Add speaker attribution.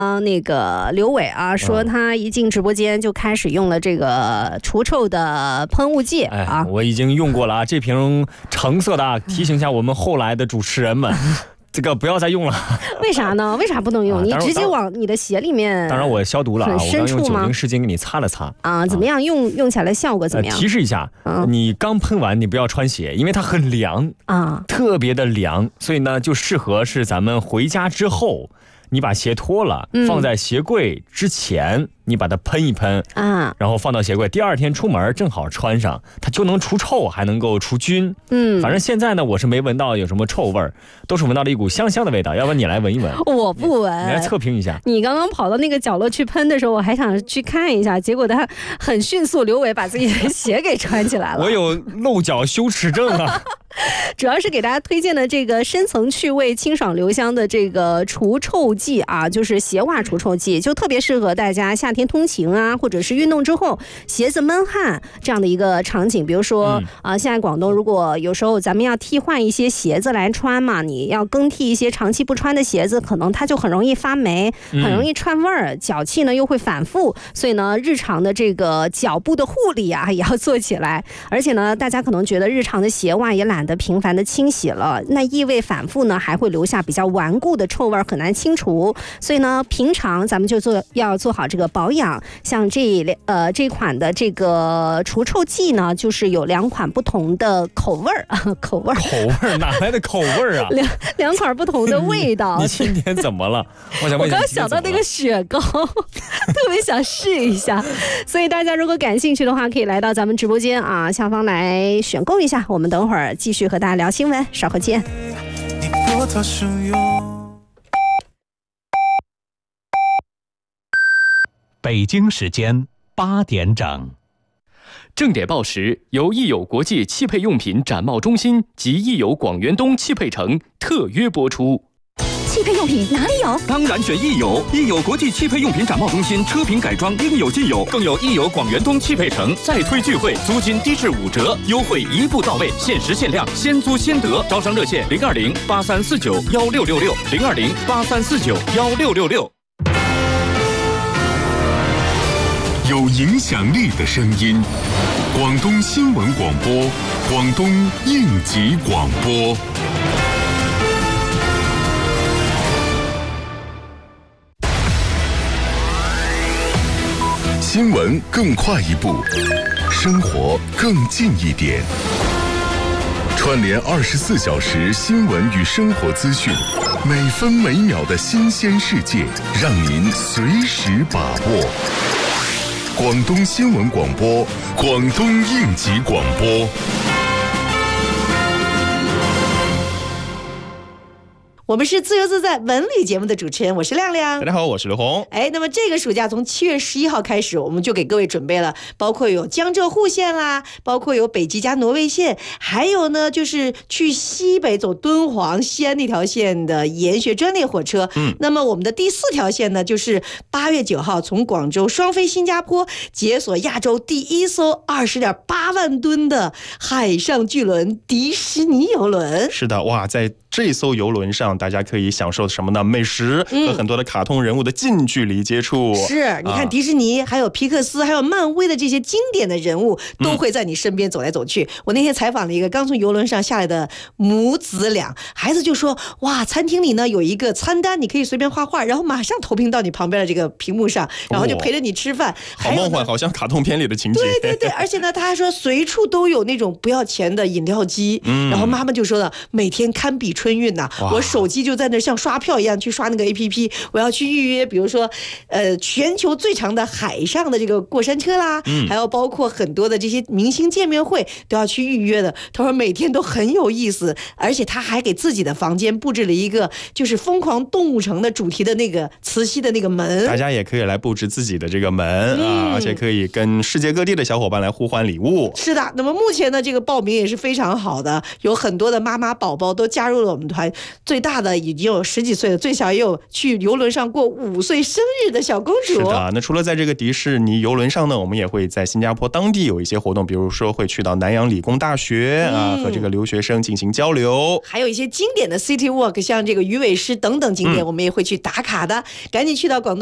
Speaker 1: 那个刘伟啊，说他一进直播间就开始用了这个除臭的喷雾剂啊。
Speaker 2: 我已经用过了啊，这瓶橙色的啊，提醒一下我们后来的主持人们。这个不要再用了。
Speaker 1: 为啥呢？为啥不能用？你直接往你的鞋里面。
Speaker 2: 当然我消毒了啊，我刚用酒精湿巾给你擦了擦
Speaker 1: 啊。怎么样？用起来效果怎么样？
Speaker 2: 提示一下，你刚喷完你不要穿鞋，因为它很凉啊，特别的凉，所以呢就适合是咱们回家之后，你把鞋脱了，放在鞋柜之前。你把它喷一喷啊，然后放到鞋柜，第二天出门正好穿上，它就能除臭，还能够除菌。反正现在呢，我是没闻到有什么臭味儿，都是闻到了一股香香的味道。要不然你来闻一闻？
Speaker 1: 我不闻，
Speaker 2: 你来测评一下。
Speaker 1: 你刚刚跑到那个角落去喷的时候，我还想去看一下，结果他很迅速，刘伟把自己的鞋给穿起来了。
Speaker 2: 我有露脚羞耻症啊！
Speaker 1: 主要是给大家推荐的这个深层去味、清爽留香的这个除臭剂啊，就是鞋袜除臭剂，就特别适合大家夏天通勤啊，或者是运动之后鞋子闷汗这样的一个场景。比如说现在广东如果有时候咱们要替换一些鞋子来穿嘛，你要更替一些长期不穿的鞋子，可能它就很容易发霉，很容易串味儿，脚气呢又会反复，所以呢日常的这个脚部的护理啊也要做起来。而且呢大家可能觉得日常的鞋袜也懒得频繁的清洗了，那异味反复呢还会留下比较顽固的臭味，很难清除。所以呢平常咱们就要做好这个保养。像这款的这个除臭剂呢，就是有2款不同的口味儿，
Speaker 2: 哪来的口味儿啊？
Speaker 1: 两款不同的味道。
Speaker 2: 你今天怎么了？我
Speaker 1: 刚想到那个雪糕，特别想试一下。所以大家如果感兴趣的话，可以来到咱们直播间啊，下方来选购一下。我们等会儿继续和大家聊新闻，稍后见。
Speaker 3: 北京时间8点整，
Speaker 4: 正点报时由益友国际汽配用品展贸中心及益友广源东汽配城特约播出。
Speaker 5: 汽配用品哪里有？
Speaker 6: 当然选益友，益友国际汽配用品展贸中心，车品改装应有尽有，更有益友广源东汽配城再推聚会，租金低至5折，优惠一步到位，限时限量，先租先得。招商热线020-8349-1666，020-8349-1666。
Speaker 7: 有影响力的声音，广东新闻广播，广东应急广播。新闻更快一步，生活更近一点。串联24小时新闻与生活资讯，每分每秒的新鲜世界，让您随时把握。广东新闻广播，广东应急广播。
Speaker 8: 我们是自由自在文旅节目的主持人，我是亮亮。
Speaker 9: 大家好，我是刘红。
Speaker 8: 那么这个暑假从7月11号开始，我们就给各位准备了，包括有江浙沪线啦，包括有北极加挪威线，还有呢就是去西北走敦煌、西安那条线的研学专列火车。那么我们的第4条线呢，就是8月9号从广州双飞新加坡，解锁亚洲第1艘20.8万吨的海上巨轮迪士尼游轮。
Speaker 9: 是的，哇，在这艘游轮上，大家可以享受什么呢？美食和很多的卡通人物的近距离接触。
Speaker 8: 是，你看迪士尼、还有皮克斯、还有漫威的这些经典的人物，都会在你身边走来走去。我那天采访了一个刚从游轮上下来的母子俩，孩子就说：哇，餐厅里呢有一个餐单，你可以随便画画，然后马上投屏到你旁边的这个屏幕上，然后就陪着你吃饭。
Speaker 9: 好梦幻，好像卡通片里的情节。
Speaker 8: 对，而且呢，他还说随处都有那种不要钱的饮料机。然后妈妈就说了，每天堪比春运呐，我手机就在那像刷票一样去刷那个 APP， 我要去预约，比如说全球最长的海上的这个过山车啦，还有包括很多的这些明星见面会都要去预约的。他说每天都很有意思，而且他还给自己的房间布置了一个就是疯狂动物城的主题的那个磁吸的那个门，
Speaker 9: 大家也可以来布置自己的这个门啊，而且可以跟世界各地的小伙伴来互换礼物。
Speaker 8: 是的，那么目前呢这个报名也是非常好的，有很多的妈妈宝宝都加入了我们团，最大的已经有10几岁了，最小也有去游轮上过5岁生日的小公主。
Speaker 9: 是的，那除了在这个迪士尼游轮上呢，我们也会在新加坡当地有一些活动，比如说会去到南洋理工大学和这个留学生进行交流，
Speaker 8: 还有一些经典的 City Walk， 像这个鱼尾狮等等景点，我们也会去打卡的。赶紧去到广东